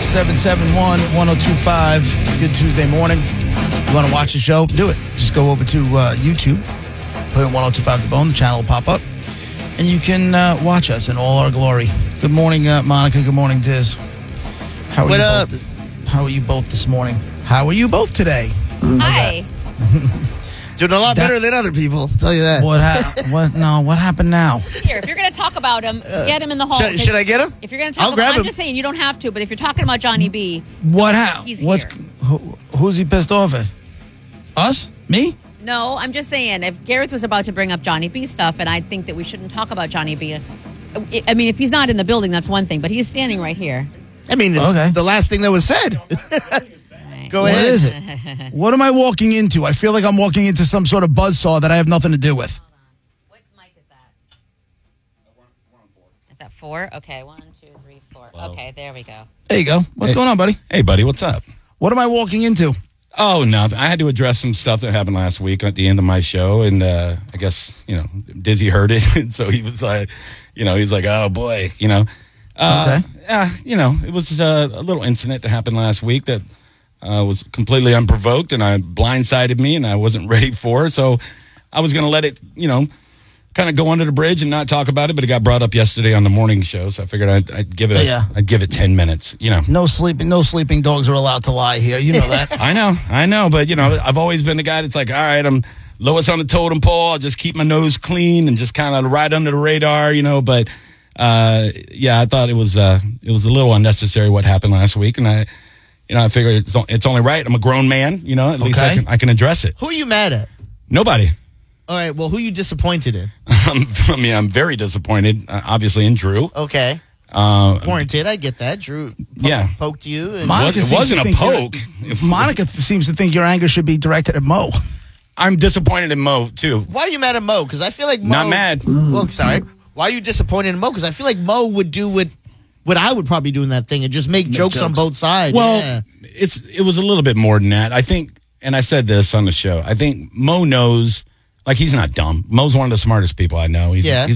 771-1025. Good Tuesday morning. You want to watch the show? Do it. Just go over to YouTube. Put in 1025 The Bone. The channel will pop up. And you can watch us in all our glory. Good morning, Monica. Good morning, Diz. How are you both this morning? How are you both today? Hi. Doing a lot better than other people, I'll tell you that. What happened now? Here, if you're going to talk about him, get him in the hall. Should I get him? If you're going to talk about him, I'm just saying you don't have to, but if you're talking about Johnny B, he's here. Who's he pissed off at? Us? Me? No, I'm just saying, if Gareth was about to bring up Johnny B stuff, and I think that we shouldn't talk about Johnny B. I mean, if he's not in the building, that's one thing, but he's standing right here. I mean, it's the last thing that was said. Go ahead. What is it? What am I walking into? I feel like I'm walking into some sort of buzzsaw that I have nothing to do with. What mic is that? Is that 4? Okay, 1, 2, 3, 4. Wow. Okay, there we go. There you go. What's going on, buddy? Hey, buddy, what's up? What am I walking into? Oh, nothing. I had to address some stuff that happened last week at the end of my show, and I guess, Dizzy heard it, and so he was like, he's like, oh, boy, Okay. It was a little incident that happened last week that was completely unprovoked, and blindsided me, and I wasn't ready for it, so I was going to let it, kind of go under the bridge and not talk about it, but it got brought up yesterday on the morning show, so I figured I'd give it 10 minutes, No sleeping dogs are allowed to lie here. You know that. I know, but I've always been the guy that's like, all right, I'm lowest on the totem pole. I'll just keep my nose clean and just kind of ride under the radar, but I thought it was a little unnecessary what happened last week, and I figured it's only right. I'm a grown man, at least I can address it. Who are you mad at? Nobody. All right, well, who are you disappointed in? I'm very disappointed, obviously, in Drew. Okay. Warranted, I get that. Drew poked you. And it wasn't a poke. Monica seems to think your anger should be directed at Mo. I'm disappointed in Mo, too. Why are you mad at Mo? Because I feel like Mo... Not mad. Well, sorry. Why are you disappointed in Mo? Because I feel like Mo would do what I would probably do in that thing and just make jokes on both sides. Well, it was a little bit more than that. I think, and I said this on the show, I think Mo knows... Like, he's not dumb. Mo's one of the smartest people I know. He's